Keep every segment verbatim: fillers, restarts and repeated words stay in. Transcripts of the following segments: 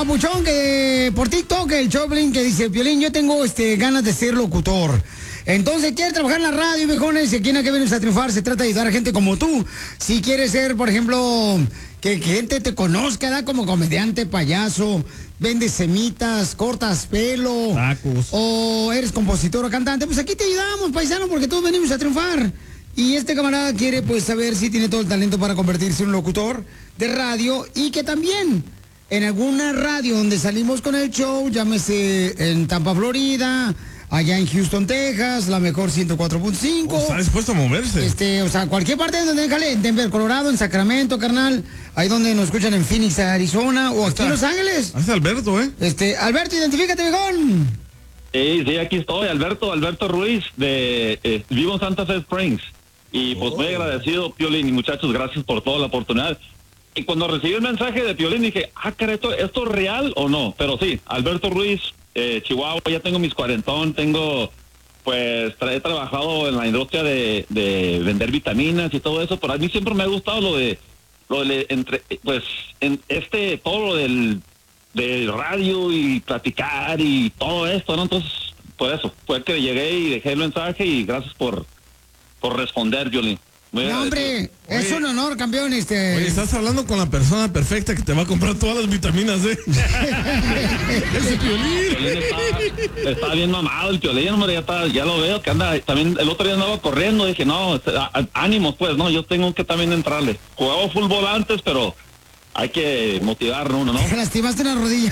papuchón, que por TikTok, el Choplin, que dice, Piolín, yo tengo este, ganas de ser locutor. Entonces, ¿quieres trabajar en la radio, viejones? Y aquí en Aquí Vienes a Triunfar se trata de ayudar a gente como tú. Si quieres ser, por ejemplo, que, que gente te conozca, da como comediante, payaso, vendes semitas, cortas pelo. Tacos. O eres compositor o cantante, pues aquí te ayudamos, paisano, porque todos venimos a triunfar. Y este camarada quiere, pues, saber si tiene todo el talento para convertirse en un locutor de radio y que también en alguna radio donde salimos con el show, llámese en Tampa, Florida, allá en Houston, Texas, la mejor ciento cuatro punto cinco. Oh, está dispuesto a moverse. Este, o sea, cualquier parte de donde déjale, en Denver, Colorado, en Sacramento, carnal, ahí donde nos escuchan en Phoenix, Arizona, o aquí en Los Ángeles. Ahí está Alberto, ¿eh? Este, Alberto, identifícate, viejón. Sí, sí, aquí estoy, Alberto, Alberto Ruiz, de eh, vivo en Santa Fe Springs. Y pues muy agradecido, Piolín, y muchachos, gracias por toda la oportunidad. Y cuando recibí el mensaje de Piolín dije, ah, caray, ¿esto, ¿esto es real o no? Pero sí, Alberto Ruiz, eh, Chihuahua, ya tengo mis cuarentón, tengo, pues, tra he trabajado en la industria de, de vender vitaminas y todo eso, pero a mí siempre me ha gustado lo de, lo de, entre, pues, en este, todo lo del, del radio y platicar y todo esto, ¿no? Entonces, por eso, fue que llegué y dejé el mensaje y gracias por, por responder, Piolín. No, hombre, es un honor, campeón, este... Oye, estás hablando con la persona perfecta que te va a comprar todas las vitaminas, ¿eh? Ese Piolín. Piolín está, está bien mamado el Piolín, hombre, ya, está, ya lo veo, que anda, también el otro día andaba corriendo, dije, no, ánimos, pues, no, yo tengo que también entrarle. Jugaba fútbol antes, pero hay que motivarnos uno, ¿no? Te lastimaste una rodilla.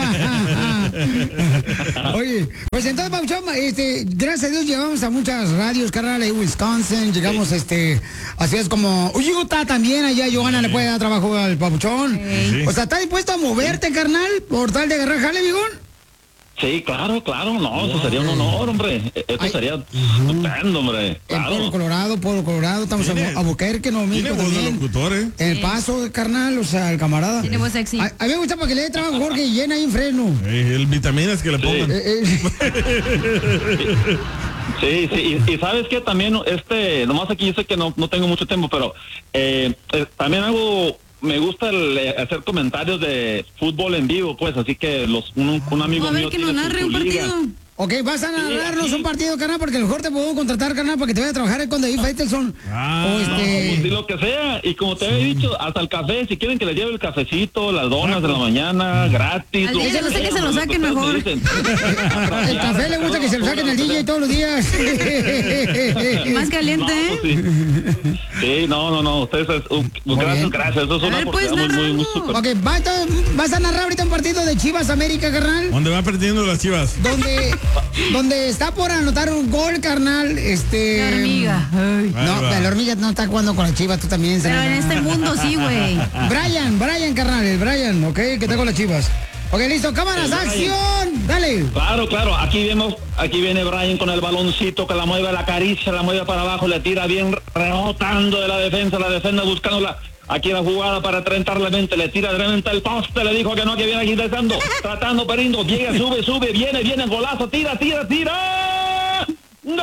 Oye, pues entonces, Pauchón, este, gracias a Dios llegamos a muchas radios, carnal, ahí Wisconsin, llegamos sí. este, a ciudades como Utah también, allá Johanna sí. le puede dar trabajo al Pauchón. Sí. O sea, ¿estás dispuesto a moverte, sí. carnal, por tal de agarrar jale, vigón? Sí, claro, claro, no, eso sería un honor, hombre. Esto Ay, sería uh-huh. estupendo, hombre. Claro. En Pueblo Colorado, Pueblo Colorado, estamos en Albuquerque, no, México también. Locutor, ¿eh? El Paso, carnal, o sea, el camarada. Tiene voz sexy. A, a mí me gusta para que le dé trabajo Jorge y llena ahí en Fresno. Eh, el vitaminas que le pongan. Sí, eh, eh. sí, sí, y, y sabes que también, este, nomás aquí yo sé que no, no tengo mucho tiempo, pero eh, eh, también hago... Me gusta el, eh, hacer comentarios de fútbol en vivo, pues, así que los un, un amigo a ver, mío que nos narre un partido. Ok, vas a narrarnos sí, sí. un partido, carnal, porque a lo mejor te puedo contratar, carnal, para que te vaya a trabajar con David Faitelson. Ah, o este... no, pues, lo que sea. Y como te había dicho, hasta el café, si quieren que les lleve el cafecito, las donas de la mañana, gratis. Al D J le gusta que se lo saquen mejor. El café le gusta que se lo saquen al D J todos los días. Más caliente, ¿eh? No, pues, sí. sí, no, no, no. Ustedes, uh, gracias, bien. gracias. Eso es una ver, pues, oportunidad muy, muy, muy super. Ok, ¿vas, ¿vas a narrar ahorita un partido de Chivas América, carnal? ¿Dónde va perdiendo las Chivas? Donde, donde está por anotar un gol, carnal, este... La hormiga. Ay. No, la hormiga no está jugando con la Chivas, tú también. Pero en este mundo sí, güey. Brian, Brian, carnal, el Brian, ok, que está con las Chivas. Ok, listo, cámaras, acción, dale. Claro, claro, aquí vemos, aquí viene Brian con el baloncito que la mueve, la acaricia, la mueve para abajo, le tira bien rebotando de la defensa, la defensa buscándola. Aquí la jugada para trentar la mente, le tira de el poste, le dijo que no, que viene aquí intentando, tratando, perindo, llega, sube, sube, viene, viene, golazo, tira, tira, tira. ¡No!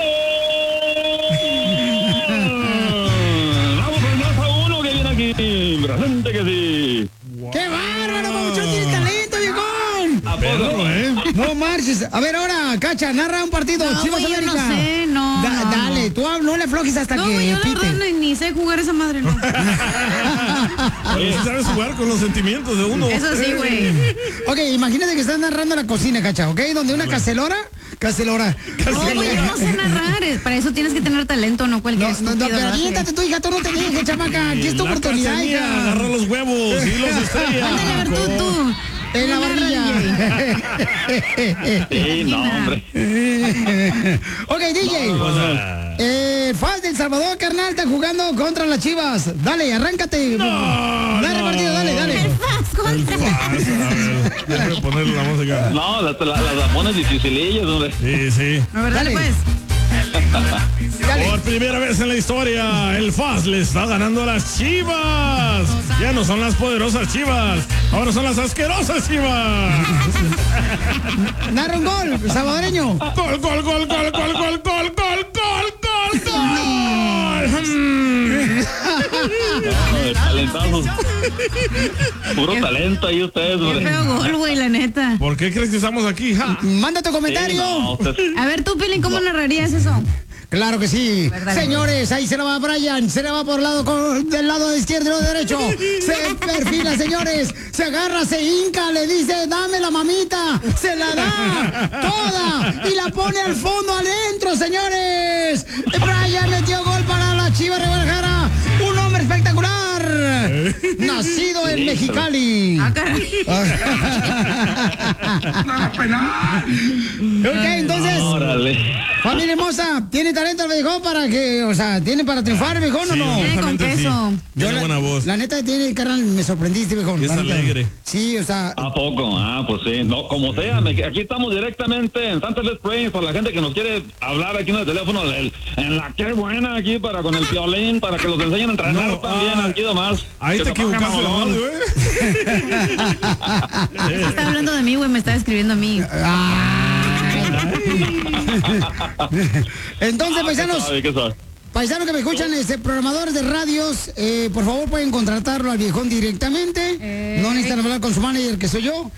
Vamos con dos a uno que viene aquí, presente que sí. Wow. ¡Qué bárbaro, Pabuchón, tienes talento, viejón! Perro, ¿eh? No marches. A ver, ahora, Cacha, narra un partido. No, Chivas güey, yo América. no sé, no, Da, no. Dale, tú no le aflojes hasta no, que güey, yo la pite. verdad ni, ni sé jugar esa madre, no. Oye, si sabes jugar con los sentimientos de uno. Eso sí, güey. Ok, imagínate que estás narrando la cocina, Cacha, ¿ok? Donde una cacelora, cacelora, No, güey, yo no sé narrar. Para eso tienes que tener talento, no cualquier No, no, no, pero aviéntate tu hija, tú no te dejes, chamaca. Aquí es tu La oportunidad, Cachanilla hija. agarra los huevos y los estrella. Ándale, a ver, tú, tú. En la varilla. Sí, no, hombre. Ok, D J. No, no, no. Eh, Faz del Salvador, carnal, está jugando contra las Chivas. Dale, arráncate. No, dale, no. partido, dale, dale. El Faz contra. Voy a ponerle la música. No, las la, la, la pones dificilillas, hombre. Sí, sí. A ver, dale, pues. Dale. Por primera vez en la historia, el F A S le está ganando a las Chivas. Ya no son las poderosas Chivas, ahora son las asquerosas Chivas. Narra un gol, salvadoreño. Gol, gol, gol, gol, gol, gol, gol, gol, gol, gol. No, talentazos. Puro talento ahí ustedes, Qué güey. feo gol, güey, la neta. ¿Por qué crees que estamos aquí? Ja? Manda tu comentario. Sí, no, ustedes- A ver, tú, Pilín, ¿cómo narrarías eso? Claro que sí. Verdad. Señores, ahí se la va Brian, se la va por el lado con, del lado izquierdo y lado derecho. Se perfila, señores. Se agarra, se hinca, le dice, dame la mamita. Se la da toda y la pone al fondo adentro, señores. Brian metió gol para la Chivas de Guadalajara. Un hombre espectacular. Nacido en Mexicali. Ah, caray. Ok, entonces, Órale. familia hermosa, ¿tiene talento el viejón para que, o sea, tiene para triunfar, viejón, o no? Tiene con honestamente, queso. Tiene la, buena voz. La neta tiene, carnal, me sorprendiste, viejón. Es la neta. alegre. Sí, o sea, ¿A poco? Ah, pues sí. No, como sea, me- aquí estamos directamente en Santa Fe Springs para la gente que nos quiere hablar aquí en el teléfono. el- en la que buena aquí para con el Piolín, para que los enseñen a entrenar No, también ah, aquí nomás. Ahí Que te se pongan equivocaste, mamón. ¿no, güey? Está hablando de mí, güey, me está escribiendo a mí. entonces, Ah, ¿qué paisanos, sabe, qué sabe? paisanos que me escuchan, este, programadores de radios, eh, por favor pueden contratarlo al viejón directamente. Eh. No necesitan hablar con su manager, que soy yo.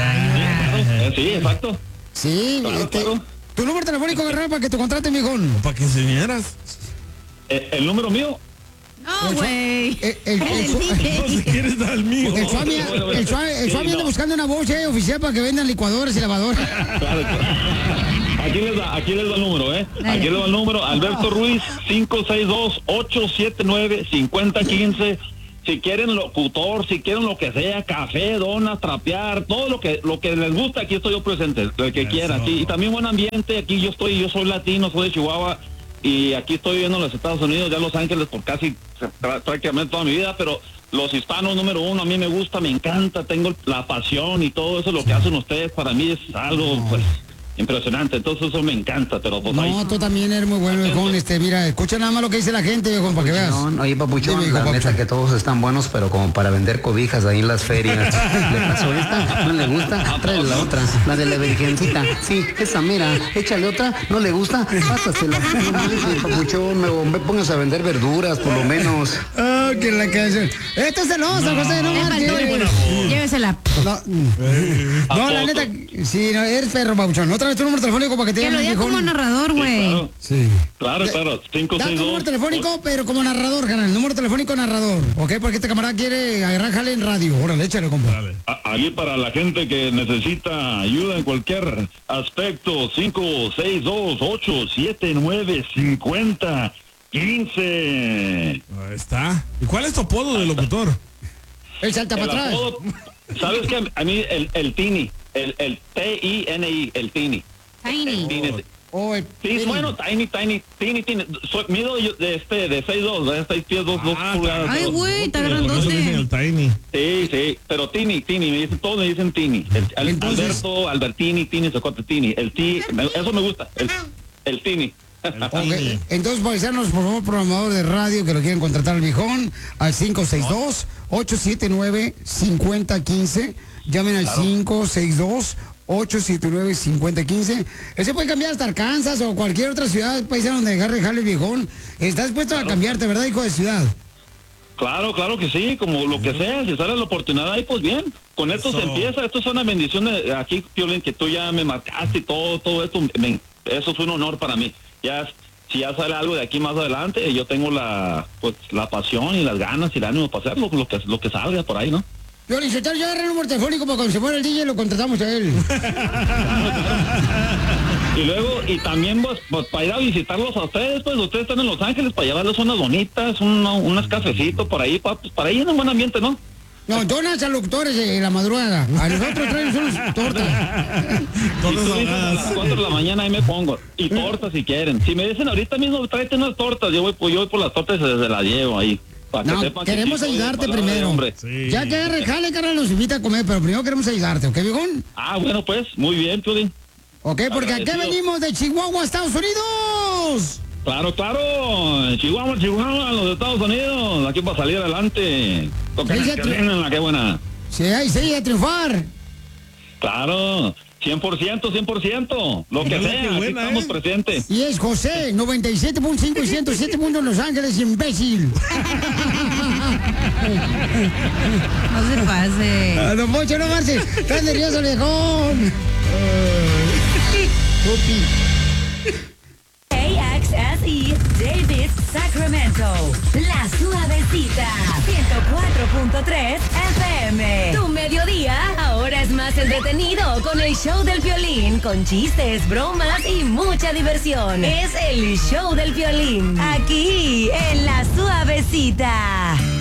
Eh, sí, exacto. Sí, Claro, este, claro. tu número telefónico, carnal, para que te contraten, viejón. Para que enseñaras. Eh, el número mío. No, güey. El, el, el, el, No, si quieres dar el mío. el Suami, el Suami, el Suami anda buscando una voz eh, oficial para que vendan licuadoras y lavadoras. Claro, claro. Aquí les da, aquí les da el número, ¿eh? Aquí les da el número. Alberto Ruiz, cinco seis dos, ocho siete nueve, cinco cero uno cinco. Si quieren locutor, si quieren lo que sea, café, donas, trapear, todo lo que lo que les gusta, aquí estoy yo presente, el que Eso. quiera. Sí. Y también buen ambiente, aquí yo estoy, yo soy latino, soy de Chihuahua, y aquí estoy viviendo en los Estados Unidos, ya en Los Ángeles por casi prá- prácticamente toda mi vida, pero los hispanos número uno, a mí me gusta, me encanta, tengo la pasión y todo eso, lo que hacen ustedes, para mí es algo, pues, impresionante. Entonces eso me encanta, pero pues ahí- No, tú también eres muy bueno, viejón. Este, mira, escucha nada más lo que dice la gente, viejón, para que veas. No, oye, papuchón, Dime, hijo, la neta papuchón. que todos están buenos, pero como para vender cobijas ahí en las ferias. ¿Le pasó esta? ¿No le gusta? Trae la otra, la de la virgencita. Sí, esa mira, échale otra, ¿no le gusta? Pásasela. No mames, papuchón, me, me pongas a vender verduras, por lo menos. Ah, que la que hace. Este es celoso, José, no Le marches. faltó. Llévesela. No, no, la neta, sí, no, eres perro, papuchón. Otra vez tu número telefónico para que te Que lo llamen, diga como viejón. narrador, güey. Claro, Sí. claro, claro. cinco Da tu seis dos. número telefónico, pero como narrador, canal. Número telefónico narrador, ¿ok? Porque este camarada quiere agarrar jale en radio. Órale, échale, compa. Dale. A- Ahí para la gente que necesita ayuda en cualquier aspecto, cinco seis dos, ocho siete nueve, cinco cero uno cinco. Ahí está. ¿Y cuál es tu apodo de locutor? Él salta El para atrás. apodo, ¿sabes qué? A mí el, el Tini, el, el T I N I, el Tini. Tiny. Tini. Oh, el- Sí, bueno, Tiny, Tiny, Tini, Tini. Soy, mido yo de este, de seis dos, de seis pies, dos, dos Ah, pulgadas. Ay, pero- güey, está Por eso le dicen el grandote. Tiny. Sí, sí, pero Tini, Tini, me dicen, todos me dicen Tini. El, el- Entonces- Alberto, Albertini, Tini, Socote, Tini. El Ti, me- eso me gusta, el, el Tini. Ok, entonces, paisanos, por favor, programador de radio que lo quieren contratar al viejón, al cinco seis dos, ocho siete nueve, cinco cero uno cinco. Llamen al cinco seis dos, ocho siete nueve, cinco cero uno cinco. Ese puede cambiar hasta Arkansas o cualquier otra ciudad, paisano, donde agarre jale el viejón. Estás dispuesto a cambiarte, ¿verdad, hijo de ciudad? Claro, claro que sí, como lo que sea, si sale la oportunidad ahí, pues bien. Con esto Eso. se empieza, esto es una bendición de- aquí, Piolín, que tú ya me marcaste y todo, todo esto, me- eso es un honor para mí. Ya, si ya sale algo de aquí más adelante, yo tengo la, pues, la pasión y las ganas y el ánimo para hacerlo, lo que, lo que salga por ahí, ¿no? Yo, licenciado, yo agarré el número telefónico para cuando se muera el D J lo contratamos a él. Y luego, y también pues, pues, para ir a visitarlos a ustedes, pues ustedes están en Los Ángeles, para llevarles unas bonitas, una, unas cafecitos por ahí, para, pues, para ir en un buen ambiente, ¿no? No, donas a locutores en la madrugada. A nosotros traemos unas tortas. Si Todas tú dices a las ahogadas. cuatro de la mañana ahí me pongo. Y tortas si quieren. Si me dicen ahorita mismo, tráete unas tortas, yo voy, pues, yo voy por las tortas y se las llevo ahí. Para que No, sepan que queremos sí soy ayudarte palabra de primero. hombre. Sí. Ya que agarre jale, carnal, nos invita a comer, pero primero queremos ayudarte, ¿ok, viejón? Ah, bueno, pues, muy bien, Piolín. Ok, porque aquí Agradecido. venimos de Chihuahua, Estados Unidos. Claro, claro. Chihuahua, Chihuahua, los Estados Unidos. Aquí para salir adelante. Toquen Sí, el ya te- Piolín en la que buena. Sí, ahí sí, a triunfar. Claro, cien por ciento, cien por ciento, lo que Hola, sea, qué aquí buena, estamos ¿eh? presentes. Y es José, noventa y siete punto cinco y ciento siete punto Los Ángeles, imbécil. No se pase. Ah, don Poncho, no marche. Estás nervioso, viejón. A X S E Davis Sacramento. La Suavecita. ciento cuatro punto tres F M. Tu mediodía ahora es más entretenido con el show del Piolín, con chistes, bromas y mucha diversión. Es el show del Piolín. Aquí en La Suavecita.